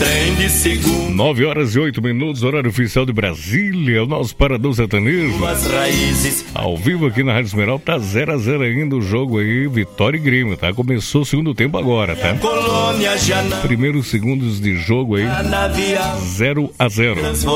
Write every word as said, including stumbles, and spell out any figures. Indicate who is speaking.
Speaker 1: trem de segundo.
Speaker 2: nove horas e oito minutos, horário oficial de Brasília, o nosso Paradão Sertanejo.
Speaker 1: As raízes.
Speaker 2: Ao vivo aqui na Rádio Esmeralda, tá zero a zero ainda o jogo aí, Vitória e Grêmio, tá? Começou o segundo tempo agora, tá?
Speaker 1: Colônia já não.
Speaker 2: Primeiros segundos de jogo aí, zero a zero.